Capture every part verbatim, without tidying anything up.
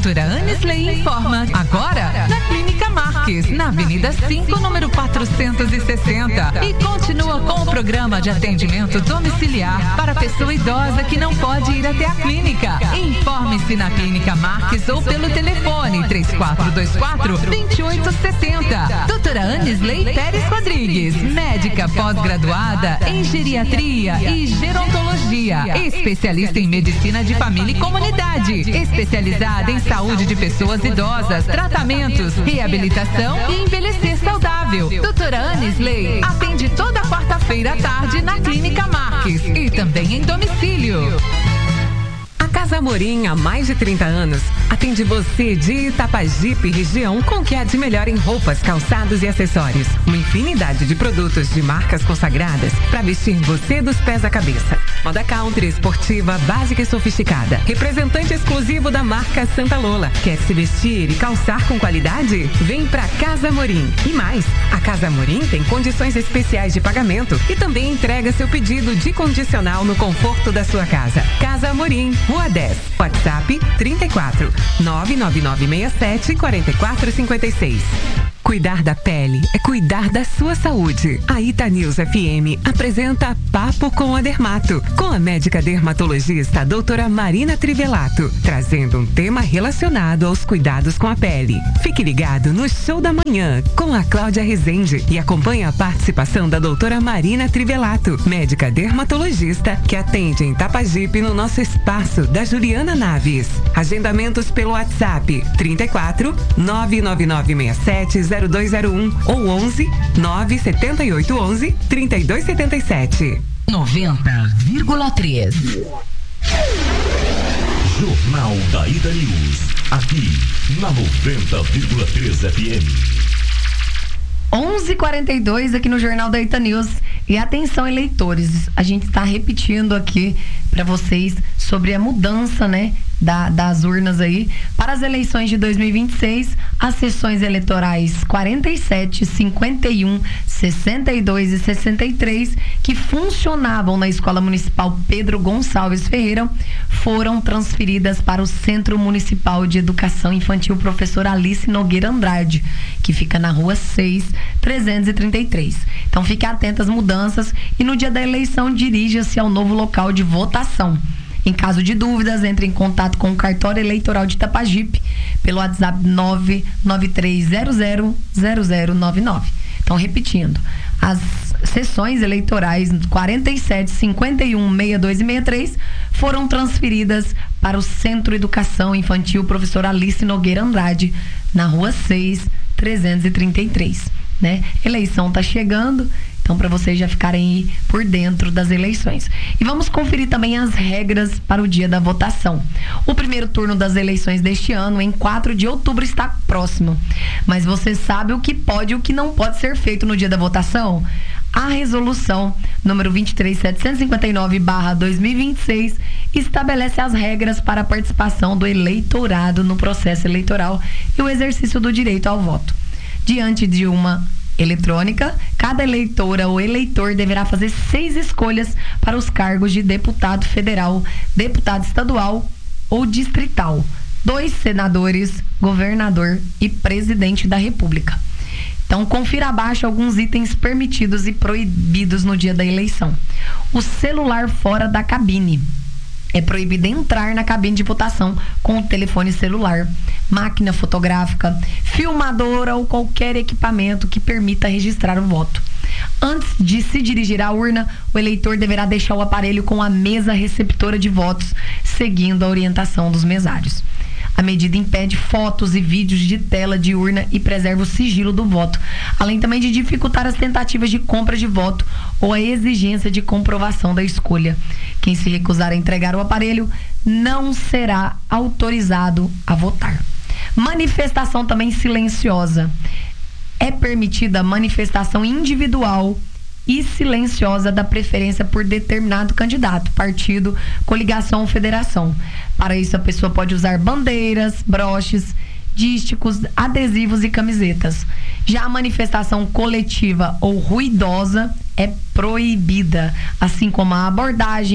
Doutora Anisley informa agora na Clínica Marques, na Avenida cinco, número quatrocentos e sessenta. E continua com o programa de atendimento domiciliar para pessoa idosa que não pode ir até a clínica. Informe-se na Clínica Marques ou pelo telefone três quatro dois quatro, dois oito seis zero. Doutora Anisley Pérez Rodrigues, médica pós-graduada em geriatria e gerontologia, especialista em medicina de família e comunidade, especializada em saúde de pessoas idosas, tratamentos, reabilitação e envelhecer saudável. Doutora Anisley atende toda quarta-feira à tarde na Clínica Marques e também em domicílio. Casa Amorim, há mais de trinta anos, atende você de Itapajipe, região, com o que há de melhor em roupas, calçados e acessórios. Uma infinidade de produtos de marcas consagradas para vestir você dos pés à cabeça. Moda country, esportiva, básica e sofisticada. Representante exclusivo da marca Santa Lola. Quer se vestir e calçar com qualidade? Vem pra Casa Amorim. E mais, a Casa Amorim tem condições especiais de pagamento e também entrega seu pedido de condicional no conforto da sua casa. Casa Amorim, Rua dez, WhatsApp trinta e quatro, nove nove nove seis sete, quatro quatro cinco seis. Cuidar da pele é cuidar da sua saúde. A Itanews F M apresenta Papo com a Dermato, com a médica dermatologista a doutora Marina Trivelato, trazendo um tema relacionado aos cuidados com a pele. Fique ligado no Show da Manhã, com a Cláudia Rezende, e acompanhe a participação da doutora Marina Trivelato, médica dermatologista que atende em Itapajipe no nosso espaço da Juliana Naves. Agendamentos pelo WhatsApp trinta e quatro, nove nove nove seis sete, zero dois zero um ou onze, nove sete oito onze, trinta e dois setenta e sete. noventa vírgula três. Jornal da Ida News, aqui na noventa vírgula três F M. onze e quarenta e dois aqui no Jornal da Ita News. E atenção, eleitores, a gente está repetindo aqui para vocês sobre a mudança, né, da, das urnas aí para as eleições de dois mil e vinte e seis. As sessões eleitorais quarenta e sete, cinquenta e um, sessenta e dois e sessenta e três, que funcionavam na Escola Municipal Pedro Gonçalves Ferreira, foram transferidas para o Centro Municipal de Educação Infantil Professor Alice Nogueira Andrade, que fica na Rua seis, trezentos e trinta e três. Então fique atento às mudanças e no dia da eleição dirija-se ao novo local de votação. Em caso de dúvidas, entre em contato com o cartório eleitoral de Itapajipe pelo WhatsApp nove nove três zero zero zero zero nove nove. Então, repetindo, as sessões eleitorais quarenta e sete, cinquenta e um, sessenta e dois e sessenta e três foram transferidas para o Centro Educação Infantil Professor Alice Nogueira Andrade, na Rua seis, trezentos e trinta e três. Né? Eleição está chegando, então para vocês já ficarem aí por dentro das eleições. E vamos conferir também as regras para o dia da votação. O primeiro turno das eleições deste ano, em quatro de outubro, está próximo. Mas você sabe o que pode e o que não pode ser feito no dia da votação? A resolução número vinte e três mil setecentos e cinquenta e nove barra dois mil e vinte e seis estabelece as regras para a participação do eleitorado no processo eleitoral e o exercício do direito ao voto. Diante de uma eletrônica, cada eleitora ou eleitor deverá fazer seis escolhas para os cargos de deputado federal, deputado estadual ou distrital, dois senadores, governador e presidente da República. Então, confira abaixo alguns itens permitidos e proibidos no dia da eleição. O celular fora da cabine. É proibido entrar na cabine de votação com o telefone celular, máquina fotográfica, filmadora ou qualquer equipamento que permita registrar o voto. Antes de se dirigir à urna, o eleitor deverá deixar o aparelho com a mesa receptora de votos, seguindo a orientação dos mesários. A medida impede fotos e vídeos de tela de urna e preserva o sigilo do voto, além também de dificultar as tentativas de compra de voto ou a exigência de comprovação da escolha. Quem se recusar a entregar o aparelho não será autorizado a votar. Manifestação também silenciosa. É permitida a manifestação individual e silenciosa da preferência por determinado candidato, partido, coligação ou federação. Para isso, a pessoa pode usar bandeiras, broches, dísticos, adesivos e camisetas. Já a manifestação coletiva ou ruidosa é proibida, assim como a abordagem,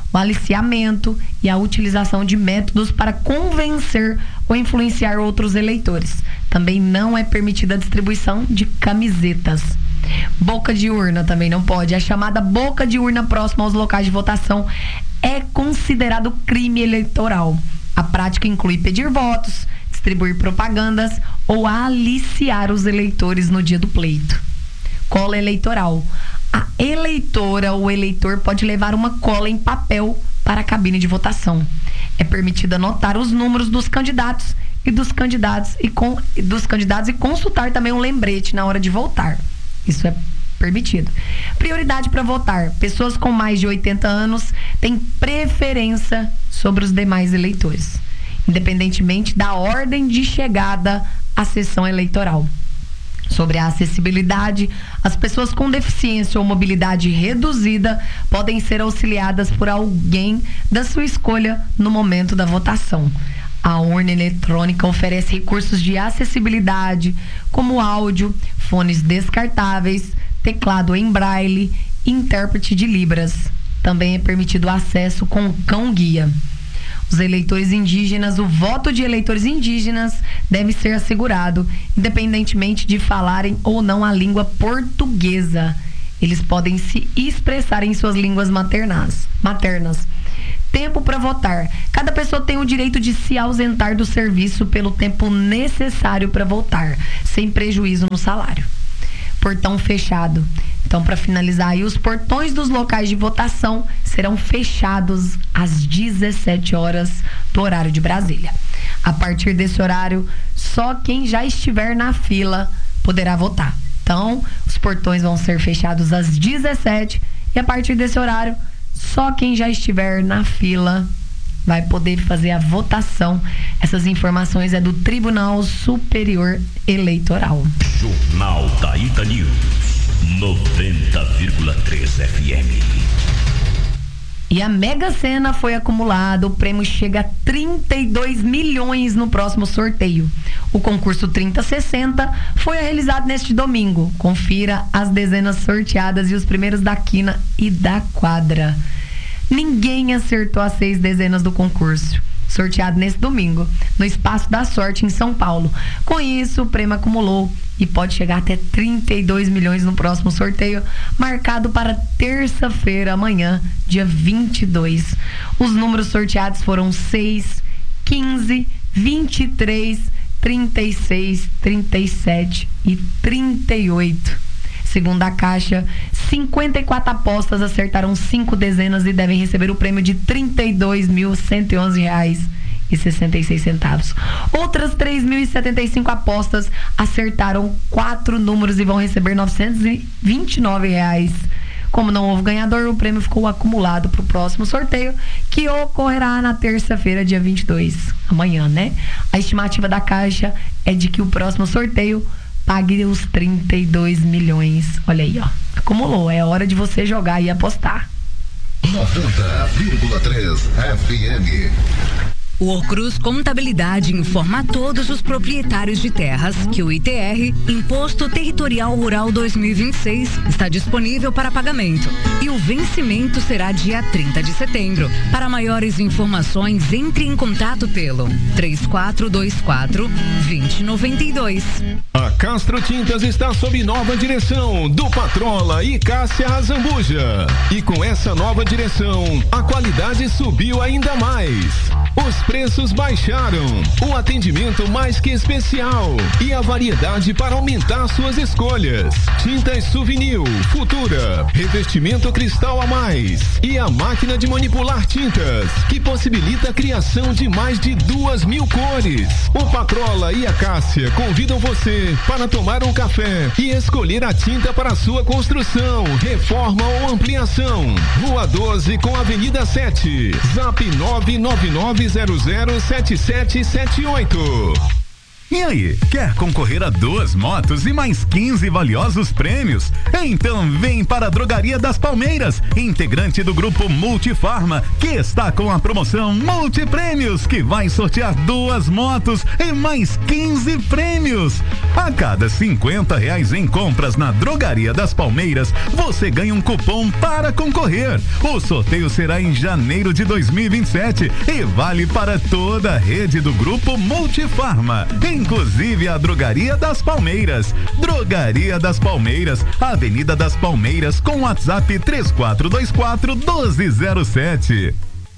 o aliciamento e a utilização de métodos para convencer ou influenciar outros eleitores. Também não é permitida a distribuição de camisetas. Boca de urna também não pode. A chamada boca de urna próxima aos locais de votação é considerado crime eleitoral. A prática inclui pedir votos, distribuir propagandas ou aliciar os eleitores no dia do pleito. Cola eleitoral. A eleitora ou eleitor pode levar uma cola em papel para a cabine de votação. É permitido anotar os números dos candidatos e dos candidatos e, com, dos candidatos e consultar também um lembrete na hora de votar. Isso é permitido. Prioridade para votar. Pessoas com mais de oitenta anos têm preferência sobre os demais eleitores, independentemente da ordem de chegada à sessão eleitoral. Sobre a acessibilidade, as pessoas com deficiência ou mobilidade reduzida podem ser auxiliadas por alguém da sua escolha no momento da votação. A urna eletrônica oferece recursos de acessibilidade, como áudio, fones descartáveis, teclado em braille e intérprete de libras. Também é permitido acesso com cão-guia. Os eleitores indígenas, o voto de eleitores indígenas deve ser assegurado, independentemente de falarem ou não a língua portuguesa. Eles podem se expressar em suas línguas maternas. maternas. Tempo para votar. Cada pessoa tem o direito de se ausentar do serviço pelo tempo necessário para votar, sem prejuízo no salário. Portão fechado. Então, para finalizar aí, os portões dos locais de votação serão fechados às dezessete horas do horário de Brasília. A partir desse horário, só quem já estiver na fila poderá votar. Então, os portões vão ser fechados às dezessete e a partir desse horário, só quem já estiver na fila vai poder fazer a votação. Essas informações é do Tribunal Superior Eleitoral. Jornal da Ita News, noventa vírgula três F M. E a Mega Sena foi acumulada, o prêmio chega a trinta e dois milhões no próximo sorteio. O concurso trinta sessenta foi realizado neste domingo. Confira as dezenas sorteadas e os primeiros da quina e da quadra. Ninguém acertou as seis dezenas do concurso, sorteado nesse domingo, no Espaço da Sorte, em São Paulo. Com isso, o prêmio acumulou e pode chegar até trinta e dois milhões no próximo sorteio, marcado para terça-feira, amanhã, dia vinte e dois. Os números sorteados foram seis, quinze, vinte e três, trinta e seis, trinta e sete e trinta e oito. Segundo a Caixa, cinquenta e quatro apostas acertaram cinco dezenas e devem receber o prêmio de trinta e dois mil cento e onze reais e sessenta e seis centavos. Outras três mil e setenta e cinco apostas acertaram quatro números e vão receber novecentos e vinte e nove reais. Como não houve ganhador, o prêmio ficou acumulado para o próximo sorteio, que ocorrerá na terça-feira, dia vinte e dois, amanhã, né? A estimativa da Caixa é de que o próximo sorteio pague os trinta e dois milhões. Olha aí, ó. Acumulou. É hora de você jogar e apostar. noventa vírgula três F M. O Orcruz Contabilidade informa a todos os proprietários de terras que o I T R, Imposto Territorial Rural dois mil e vinte e seis, está disponível para pagamento e o vencimento será dia trinta de setembro. Para maiores informações, entre em contato pelo três quatro dois quatro, dois zero nove dois. A Castro Tintas está sob nova direção do Patrola e Cássia Azambuja. E com essa nova direção, a qualidade subiu ainda mais. Os preços baixaram, o atendimento mais que especial e a variedade para aumentar suas escolhas. Tintas Souvenir, Futura, revestimento cristal a mais e a máquina de manipular tintas, que possibilita a criação de mais de duas mil cores. O Patrola e a Cássia convidam você para tomar um café e escolher a tinta para sua construção, reforma ou ampliação. Rua doze com Avenida sete. Zap nove nove nove zero zero sete sete sete oito. E aí, quer concorrer a duas motos e mais quinze valiosos prêmios? Então vem para a Drogaria das Palmeiras, integrante do grupo Multifarma, que está com a promoção Multiprêmios, que vai sortear duas motos e mais quinze prêmios. A cada cinquenta reais em compras na Drogaria das Palmeiras, você ganha um cupom para concorrer. O sorteio será em janeiro de dois mil e vinte e sete e vale para toda a rede do grupo Multifarma, inclusive a Drogaria das Palmeiras. Drogaria das Palmeiras, Avenida das Palmeiras, com WhatsApp três quatro dois quatro, um dois zero sete.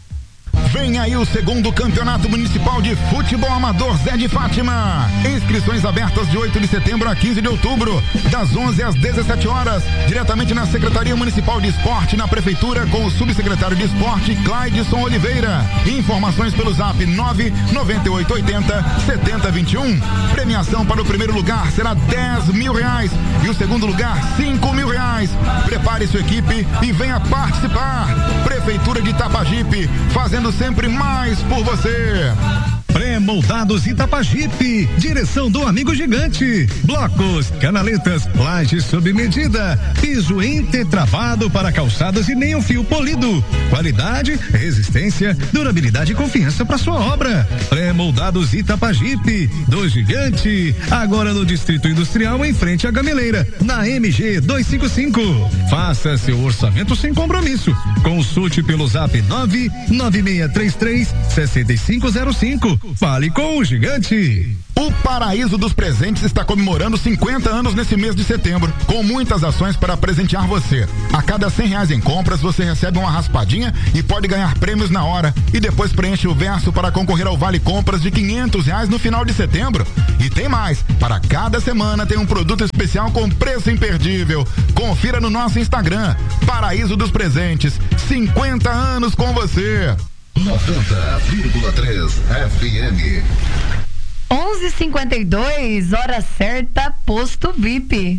Vem aí o segundo Campeonato Municipal de Futebol Amador Zé de Fátima. Inscrições abertas de oito de setembro a quinze de outubro, das onze às dezessete horas, diretamente na Secretaria Municipal de Esporte, na Prefeitura, com o subsecretário de Esporte, Claidson Oliveira. Informações pelo zap nove nove oito oito zero sete zero dois um. Premiação para o primeiro lugar será dez mil reais e o segundo lugar cinco mil reais. Prepare sua equipe e venha participar. Prefeitura de Itapajipe, fazendo sempre mais por você. Pré-moldados Itapajipe, direção do amigo gigante. Blocos, canaletas, lajes sob medida, piso entretravado para calçadas e nem um fio polido. Qualidade, resistência, durabilidade e confiança para sua obra. Pré-moldados Itapajipe, do gigante, agora no Distrito Industrial, em frente à Gameleira, na M G duzentos e cinquenta e cinco. Faça seu orçamento sem compromisso. Consulte pelo zap nove nove seis três três seis cinco zero cinco. Fale com o gigante. O Paraíso dos Presentes está comemorando cinquenta anos nesse mês de setembro, com muitas ações para presentear você. A cada cem reais em compras, você recebe uma raspadinha e pode ganhar prêmios na hora. E depois preenche o verso para concorrer ao Vale Compras de quinhentos reais no final de setembro. E tem mais, para cada semana tem um produto especial com preço imperdível. Confira no nosso Instagram, Paraíso dos Presentes, cinquenta anos com você. noventa vírgula três F M. onze e cinquenta e dois, hora certa, posto V I P.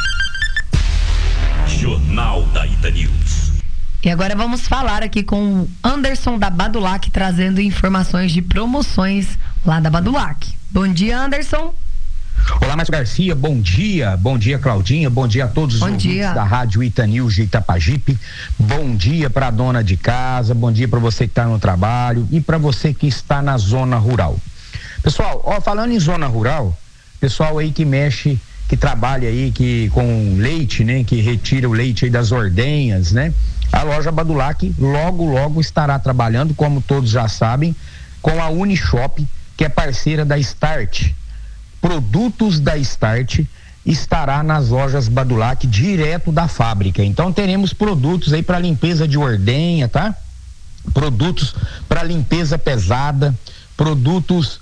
Jornal da Ita News. E agora vamos falar aqui com o Anderson da Badulac, trazendo informações de promoções lá da Badulac. Bom dia, Anderson. Olá, Márcio Garcia, bom dia, bom dia, Claudinha, bom dia a todos os bom ouvintes dia. da Rádio Ita News de Itapajipe, bom dia para a dona de casa, bom dia para você que está no trabalho e para você que está na zona rural. Pessoal, ó, falando em zona rural, pessoal aí que mexe, que trabalha aí que, com leite, né, que retira o leite aí das ordenhas, né, a loja Badulac logo, logo estará trabalhando, como todos já sabem, com a Unishop, que é parceira da Start. Produtos da Start estará nas lojas Badulac direto da fábrica. Então teremos produtos aí para limpeza de ordenha, tá? Produtos para limpeza pesada, produtos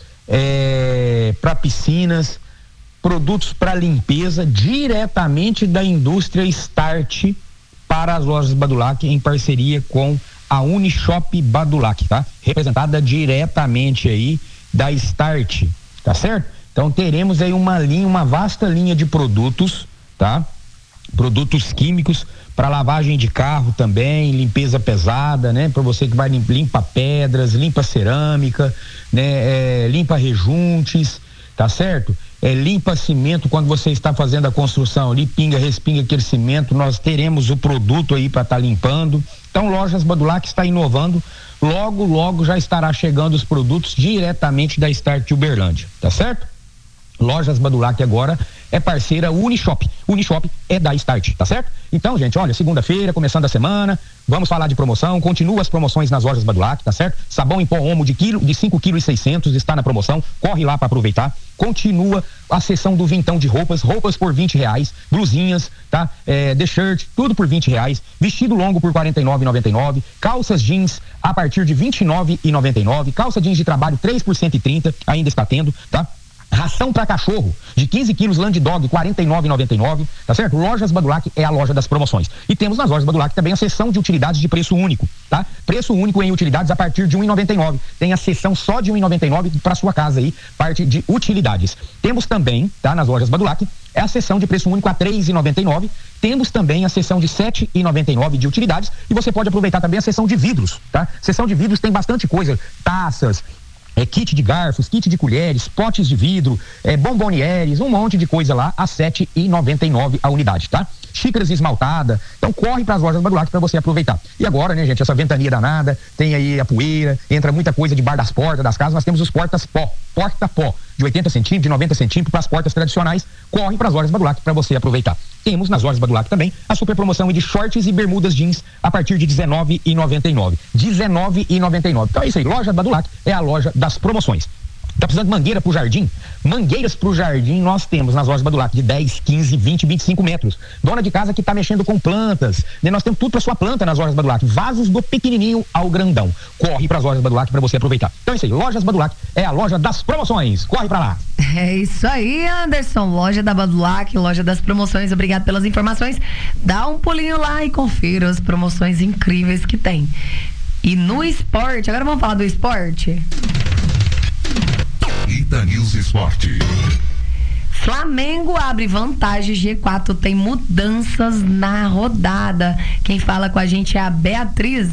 é, para piscinas, produtos para limpeza diretamente da indústria Start para as lojas Badulac em parceria com a Unishop Badulac, tá? Representada diretamente aí da Start, tá certo? Então teremos aí uma linha, uma vasta linha de produtos, tá? Produtos químicos para lavagem de carro também, limpeza pesada, né? Para você que vai limpa, limpa pedras, limpa cerâmica, né? É, limpa rejuntes, tá certo? É, limpa cimento quando você está fazendo a construção ali, pinga, respinga aquele cimento, nós teremos o produto aí para estar tá limpando. Então Lojas Badulac está inovando, logo, logo já estará chegando os produtos diretamente da Start Uberlândia, tá certo? Lojas Badulac agora é parceira Unishop. Unishop é da Start, tá certo? Então, gente, olha, segunda-feira, começando a semana, vamos falar de promoção, continua as promoções nas lojas Badulac, tá certo? Sabão em pó Omo de quilo, de cinco vírgula seiscentos quilos está na promoção, corre lá para aproveitar. Continua a seção do vintão de roupas, roupas por vinte reais, blusinhas, tá? É, the shirt, tudo por vinte reais, vestido longo por quarenta e nove reais e noventa e nove centavos, calças jeans a partir de vinte e nove reais e noventa e nove centavos, calça jeans de trabalho três por cento e trinta, ainda está tendo, tá? Ração para cachorro de quinze quilos Land Dog quarenta e nove reais e noventa e nove centavos, tá certo? Lojas Badulac é a loja das promoções. E temos nas lojas Badulac também a seção de utilidades de preço único, tá? Preço único em utilidades a partir de um real e noventa e nove centavos. Tem a seção só de um real e noventa e nove centavos para sua casa aí, parte de utilidades. Temos também, tá, nas lojas Badulac, é a seção de preço único a três reais e noventa e nove centavos. Temos também a seção de sete reais e noventa e nove centavos de utilidades e você pode aproveitar também a seção de vidros, tá? Seção de vidros tem bastante coisa, taças, é, kit de garfos, kit de colheres, potes de vidro, é, bombonieres, um monte de coisa lá a sete reais e noventa e nove centavos a unidade, tá? Xícaras esmaltadas. Então corre para as lojas Badulac para você aproveitar. E agora, né, gente, essa ventania danada, tem aí a poeira, entra muita coisa debaixo das portas das casas, nós temos os portas-pó, porta-pó, de oitenta centímetros, de noventa centímetros para as portas tradicionais. Corre para as lojas Badulac para você aproveitar. Temos nas lojas Badulac também a super promoção de shorts e bermudas jeans a partir de dezenove reais e noventa e nove centavos. dezenove reais e noventa e nove centavos. Então é isso aí, loja Badulac é a loja das promoções. Tá precisando de mangueira pro jardim? Mangueiras pro jardim nós temos nas lojas Badulac de dez, quinze, vinte, vinte e cinco metros. Dona de casa que tá mexendo com plantas, né? Nós temos tudo para sua planta nas lojas Badulac. Vasos do pequenininho ao grandão. Corre para as lojas Badulac para você aproveitar. Então é isso aí, lojas Badulac é a loja das promoções. Corre para lá. É isso aí, Anderson. Loja da Badulac, loja das promoções. Obrigado pelas informações. Dá um pulinho lá e confira as promoções incríveis que tem. E no esporte, agora vamos falar do esporte? Ita News Esporte. Flamengo abre vantagem, G quatro tem mudanças na rodada. Quem fala com a gente é a Beatriz.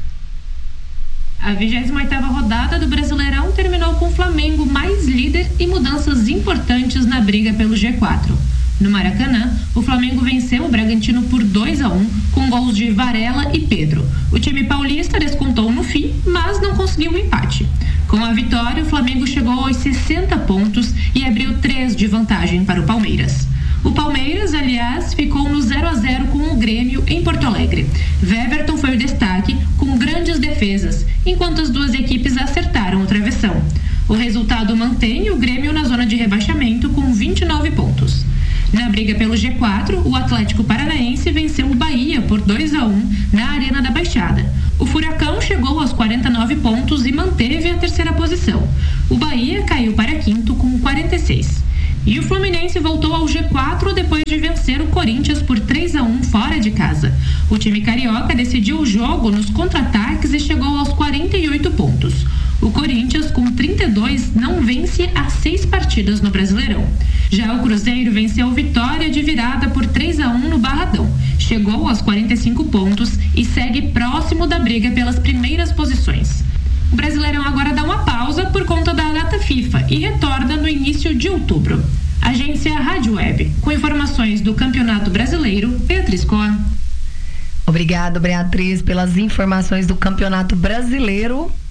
A vigésima oitava rodada do Brasileirão terminou com o Flamengo mais líder e mudanças importantes na briga pelo G quatro. No Maracanã, o Flamengo venceu o Bragantino por dois a um, com gols de Varela e Pedro. O time paulista descontou no fim, mas não conseguiu o empate. Com a vitória, o Flamengo chegou aos sessenta pontos e abriu três de vantagem para o Palmeiras. O Palmeiras, aliás, ficou no zero a zero com o Grêmio em Porto Alegre. Weverton foi o destaque, com grandes defesas, enquanto as duas equipes acertaram o travessão. O resultado mantém o Grêmio na zona de rebaixamento com vinte e nove pontos. Na briga pelo G quatro, o Atlético Paranaense venceu o Bahia por dois a um na Arena da Baixada. O Furacão chegou aos quarenta e nove pontos e manteve a terceira posição. O Bahia caiu para quinto com quarenta e seis. E o Fluminense voltou ao G quatro depois de vencer o Corinthians por três a um fora de casa. O time carioca decidiu o jogo nos contra-ataques e chegou aos quarenta e oito pontos. O Corinthians, com trinta e dois, não vence há seis partidas no Brasileirão. Já o Cruzeiro venceu o Vitória de virada por três a um no Barradão. Chegou aos quarenta e cinco pontos e segue próximo da briga pelas primeiras posições. O Brasileirão agora dá uma pausa por conta da data FIFA e retorna no início de outubro. Agência Rádio Web, com informações do Campeonato Brasileiro, Beatriz Coa. Obrigado, Beatriz, pelas informações do Campeonato Brasileiro.